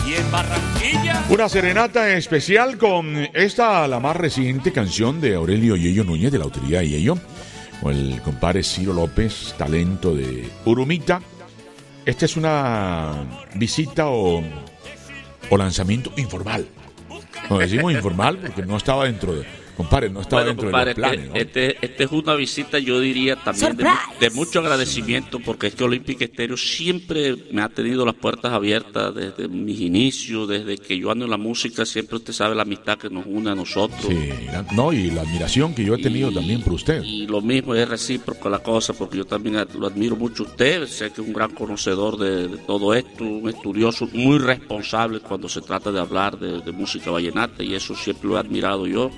Y en Barranquilla. Una serenata especial con esta, la más reciente canción de Aurelio Yello Núñez, de la autoría de Yello, con el compadre Ciro López, talento de Urumita. Esta es una visita o lanzamiento informal. Nos decimos informal porque no estaba dentro de... Compadre, no estaba dentro de los planes, ¿no? Este es una visita, yo diría, también de mucho agradecimiento, porque es que Olympic Stereo siempre me ha tenido las puertas abiertas desde mis inicios, desde que yo ando en la música, siempre usted sabe la amistad que nos une a nosotros. Sí, no, y la admiración que yo he tenido también por usted. Y lo mismo es recíproco la cosa, porque yo también lo admiro mucho a usted, sé que es un gran conocedor de todo esto, un estudioso muy responsable cuando se trata de hablar de música vallenata, y eso siempre lo he admirado yo.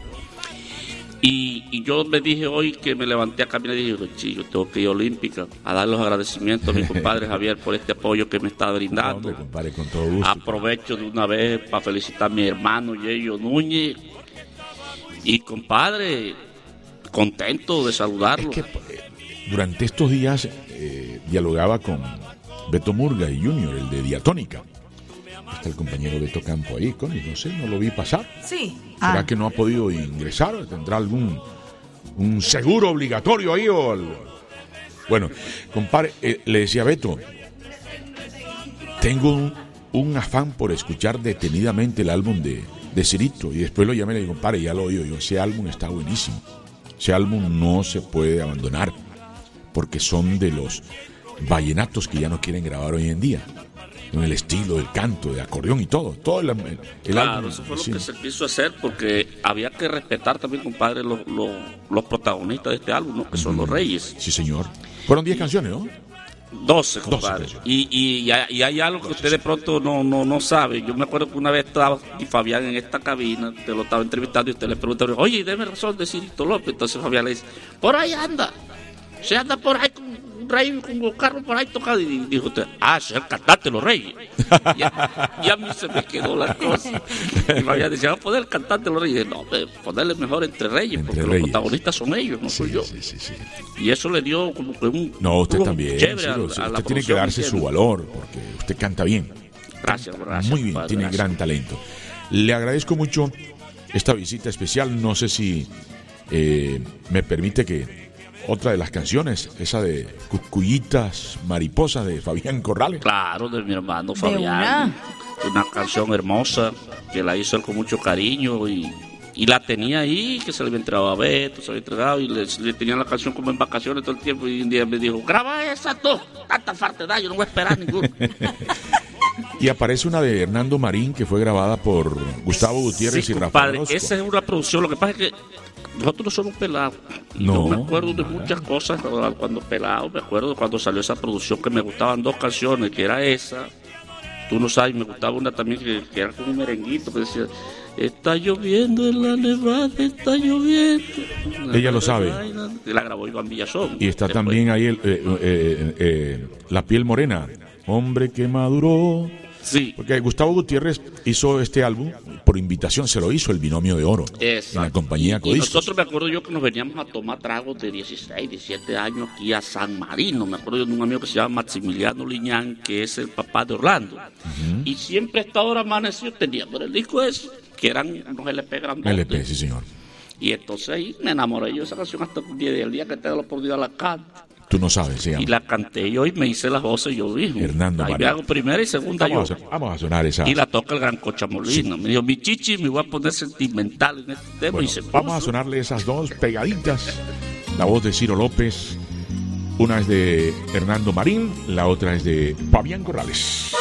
Y yo me dije hoy que me levanté a caminar y dije, yo tengo que ir a Olímpica a dar los agradecimientos a mi compadre Javier por este apoyo que me está brindando. Hombre, compadre, con todo gusto. Aprovecho de una vez para felicitar a mi hermano Yello Núñez. Y compadre, contento de saludarlo. Es que durante estos días dialogaba con Beto Murga y Junior, el de Diatónica. Está el compañero Beto Campo ahí, no sé, no lo vi pasar. Sí. ¿Será que no ha podido ingresar? ¿Tendrá algún un seguro obligatorio ahí o algo? Bueno, compadre, le decía a Beto, tengo un afán por escuchar detenidamente el álbum de Cirito, y después lo llamé y le digo, compadre, ya lo oí yo, ese álbum está buenísimo. Ese álbum no se puede abandonar porque son de los vallenatos que ya no quieren grabar hoy en día. En el estilo del canto, de acordeón y todo el claro, álbum. Eso fue lo que se quiso hacer, porque había que respetar también, compadre, los protagonistas de este álbum, ¿no? Que son los Reyes. Sí, señor. Fueron 10 canciones, ¿no? 12, compadre. 12 y hay algo que usted de pronto no sabe. Yo me acuerdo que una vez estaba Fabián en esta cabina, te lo estaba entrevistando y usted le pregunta, oye, deme razón de Cirito López. Entonces Fabián le dice, por ahí anda. Se anda por ahí con Rey, con los carros por ahí tocando, y dijo usted, es el cantante Los Reyes. Y a mí se me quedó la cosa. Y me había dicho, vamos a poner el cantante Los Reyes. No, ponerle mejor entre Reyes, porque los protagonistas son ellos, no soy yo. Sí. Y eso le dio como que un... No, usted también. Usted tiene que darse su valor, porque usted canta bien. Gracias. Muy bien, tiene gran talento. Le agradezco mucho esta visita especial. No sé si me permite que otra de las canciones, esa de Cucuyitas Mariposas de Fabián Corrales. Claro, de mi hermano Fabián. Una canción hermosa que la hizo él con mucho cariño y la tenía ahí, que se le había entregado a Beto, se le había entregado y le tenía la canción como en vacaciones todo el tiempo, y un día me dijo, graba esa tú, tanta fartedad, yo no voy a esperar ninguna. Y aparece una de Hernando Marín que fue grabada por Gustavo Gutiérrez y Rafael Orozco. Esa es una producción, lo que pasa es que nosotros no somos pelados. Y yo me acuerdo de muchas cosas cuando pelado. Me acuerdo cuando salió esa producción que me gustaban 2 canciones, que era esa. Tú no sabes, me gustaba una también que era como un merenguito que decía, está lloviendo en la nevada, está lloviendo. Ella lo sabe. La grabó Iván Villazón. Y está después también ahí La piel morena, hombre que maduró. Sí. Porque Gustavo Gutiérrez hizo este álbum por invitación, se lo hizo el Binomio de Oro. Exacto. En la compañía Codiscos. Y nosotros, me acuerdo yo que nos veníamos a tomar tragos de 16, 17 años aquí a San Marino. Me acuerdo yo de un amigo que se llama Maximiliano Liñán, que es el papá de Orlando. Y siempre a esta hora amaneció, teníamos el disco ese, que eran unos LP grandes. LP, sí, señor. Y entonces ahí me enamoré yo de esa canción hasta el día que tengo la oportunidad la canto. Tú no sabes, se llama. Y la canté yo y me hice las voces yo mismo. Hernando Ahí Marín. me hago primera y segunda vamos a sonar esa. Y la toca el gran Cocha Molina. Sí. Me dijo, mi chichi, me voy a poner sentimental en este tema. Bueno, y se vamos a sonarle esas 2 pegaditas. La voz de Ciro López. Una es de Hernando Marín, la otra es de Fabián Corrales.